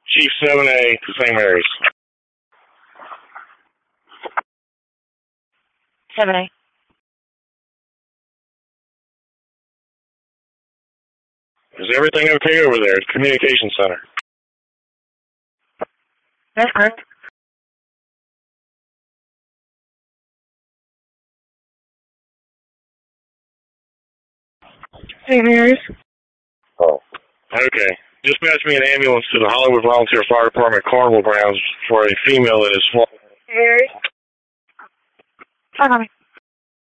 Chief 7A to St. Mary's. 7A. Is everything okay over there at the Communication Center? That's correct. St. Mary's. Oh. Okay. Dispatch me an ambulance to the Hollywood Volunteer Fire Department Carnival Grounds for a female that is... St. Mary's. Hi, mommy.